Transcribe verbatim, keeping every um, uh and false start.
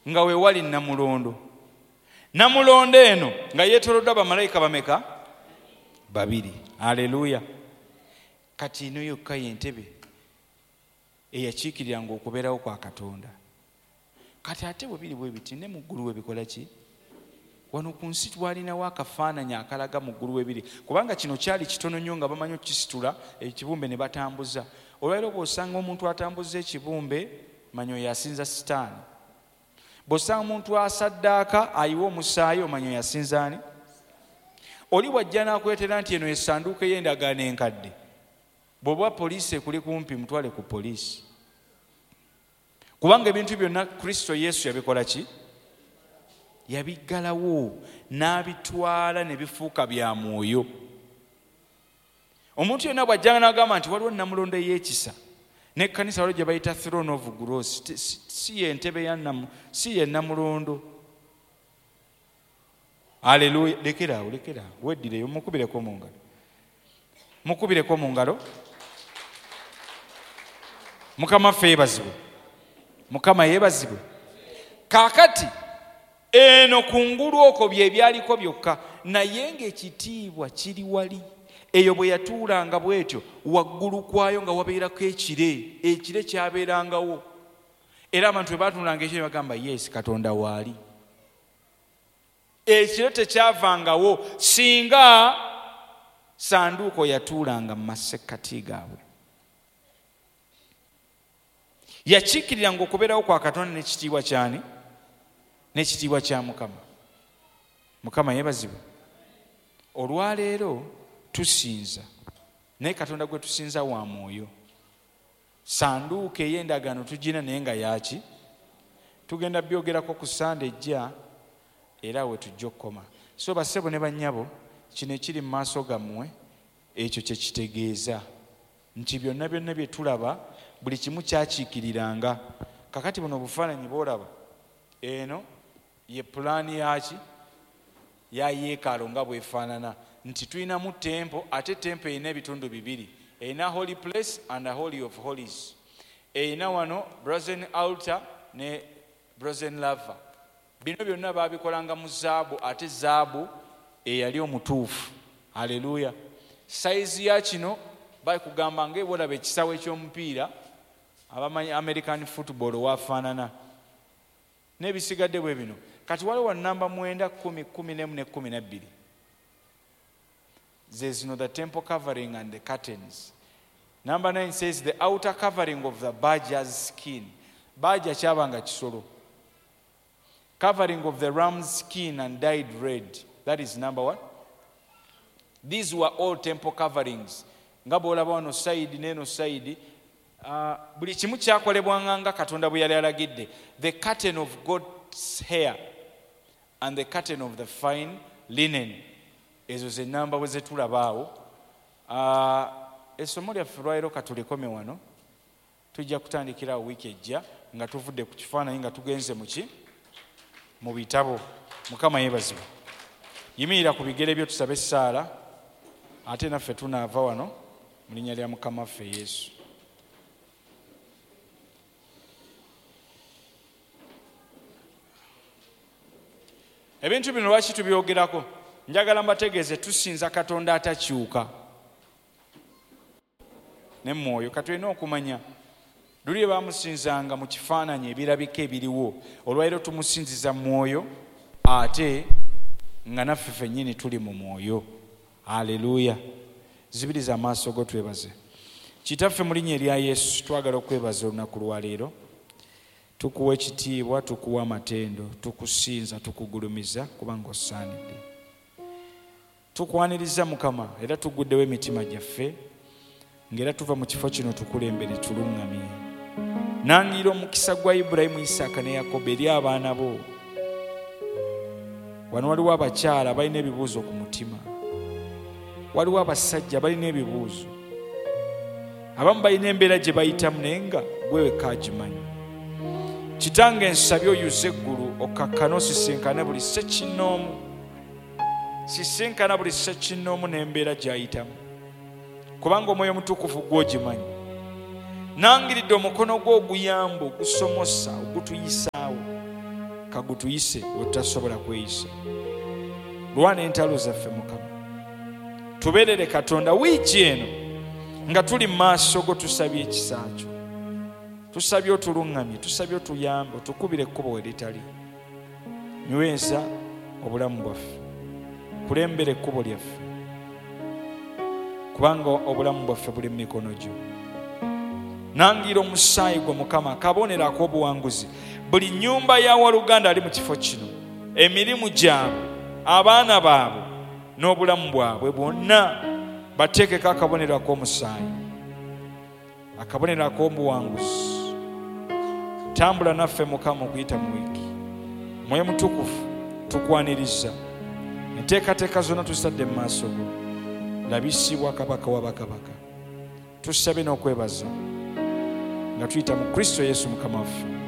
nga we wali namulondo. Namulondo eno nga yeetooloddwa bamalayika bameka? Babiri. Haleluya. Kati ino yokka y'entebe eyakiikiriranga okubeerawo kwa Katonda. Kati ate bwe biri bwe biti ne mu ggulu we bikola ki? Wano ku nsi twalinawo akafaananyi akalaga mu ggulu we biri, kubanga kino kyali kitono nnyo nga bamanyi okukisitula ekibumbe ne batambuza. Olwaleero bw'osanga omuntu atambuza ekibumbe manyi oyo asinza sitaani. Bw'osanga omuntu asaddaaka ayiwa omusaayi omanyi oyo asinza ani? Oli bw'ajja n'akwetera nti eno essanduuko ey'endagaano enkadde, bw'oba poliisi ekuli kumpi mutwale ku poliisi, kubanga ebintu byonna Kristo Yesu yabikola ki? Yabiggalawo n'abitwala ne bifuuka bya mwoyo. Omuntu yenna bw'ajjanga n'agamba nti waliwo namulondo ey'ekisa, n'ekkanisa waliwo gye bayita throne of grace, si y'entebe ya namu, si ye namulondo. Haleluya. Lekeraawo, lekeraawo, weddireyo mukubireko mu ngalo, mukubireko mu ngalo. Mukama ffe yeebazibwe, Mukama yeebazibwe. Kaakati eno kungulu okwo bye byaliko byokka, naye ng'ekitiibwa kiri wali. Eyo bwe yatuulanga bw'etyo, waggulu kwayo nga wabeerako ekire, ekire kyabeerangawo. Era abantu bwe baatuulanga ekiro bagamba yes, Katonda waali. Ekire tekyavangawo singa sanduuko yatuulanga mu masekkati gaabwe. Yakiikiriranga okubeerawo kwa Katonda n'ekitiibwa kyani? N'ekitiibwa kya Mukama. Mukama yeebazibwe. Olwaleero tusinza, naye Katonda gwe tusinza wa mwoyo. Sanduuko ey'endagaano tugina naye nga yaki? Tugenda byogerako ku Sande ejja era we tujja okukoma. So bassebo ne bannyabo, kino ekiri mu maaso gammwe ekyo kye kitegeeza nti byonna byonna bye tulaba buli kimu kyakiikiriranga. Kakati buno obufaananyi bw'olaba eno ye pulaani yaki? Ya yeekaalu nga bwefaanana, nti tulinamu tempo, ate tempo erina ebitundu bibiri, erina holy place and a holy of holies. Erina wano brazen altar ne brazen laver. Bino byonna baabikolanga mu zaabu, ate zaabu eyali omutuufu. Haleluya. Saizi ya kino bakugamba ng'ebolaba ekisawe ky'omupiira abamanyi American football waafaanana. N'ebisigadde bwe bino. Kati waliwo namba mwenda, kumi, kumi n'emu ne kumi na bbiri. There's no the temple covering and the curtains. Number nine says the outer covering of the badger's skin. Badger kyabanga kisolo. Covering of the ram's skin and dyed red. That is number one. These were all temple coverings. Nga bw'olaba wano side n'eno side, uh, buli kimu kyakolebwanga nga Katonda bwe yali alagidde. The curtain of God's hair and the curtain of the fine linen. Ezo ze namba bwe zetulabaawo. Uh, essomo lyaffe lwaleero katulikome wano. Tujja kutandikira wiiki ejja nga tuvudde ku kifaananyi nga tugenze mu ki? Mu bitabo. Mukama yeebazibwe. Yimirira ku bigere byo tusabe essaala, ate naffe tunaava wano mu linnya lya Mukama waffe Yesu. Ebintu bino lwaki tubyogerako? Njagala mbategeeze tusinza Katonda atakyuka ne mwoyo. Katulina okumanya luli baamusinzanga mu kifaananyi ebirabika ebiriwo, olwaleero tumusinziza mwoyo ate nga naffe ffennyini tuli mu mwoyo. Haleluya. Zibiriza amaaso go twebaze. Kitaffe mu linnya erya Yesu twagala okwebaza olunaku lwaleero. Tukuwa ekitiibwa, tukuwa amatendo, tukusinza, tukugulumiza kubanga osaanidde. Tukwaniriza Mukama era tuguddewo emitima gyaffe ng'era tuva mu kifo kino tukulembere tuluŋŋamye. Nangira omukisa gwa Ibulayimu, Isaaka ne Yakobo eri abaana bo. Wano waliwo abakyala balina ebibuuzo ku mutima, waliwo abasajja balina ebibuuzo, abamu balina embeera gye bayitamu naye nga gwe wekka agimanyi. Kitange nsabye oyuze eggulu okkakkane osisinkane buli ssekinnoomu, sisinkana buli ssekinnoomu n'embeera gy'ayitamu, kubanga Omwoyo Mutukuvu gw'ogimanyi. Nangiridde omukono gwo oguyamba, ogusomosa, ogutuyisaawo. kagutuyise wetutasobola kweyisa. Lwana entalo zaffe Mukama, tubeerere Katonda wiiki eno nga tuli mu maaso go, tusabye ekisa kyo, tusabye otuluŋŋamye, tusabye otuyambe, otukubire ekkubo we litali. Nyweza obulamu bwaffe, kulembera ekkubo lyaffe, kubanga obulamu bwaffe buli mu mikono gyo. Nangira omusaayi gwe Mukama kabonerako obuwanguzi buli nnyumba ya waluganda ali mu kifo kino, emirimu gyabwe, abaana baabwe n'obulamu bwabwe bwonna bateekeko akabonerako omusaayi, akabonerako obuwanguzi. Tambula naffe Mukama okuyita mu wiiki. Mwoyo Mutukuvu tukwaniriza enteekateeka zonna tusadde mu maaso go, labisibwa Kabaka wa bakabaka. Tusabe n'okwebaza nga tuyita mu Kristo Yesu Mukama waffe.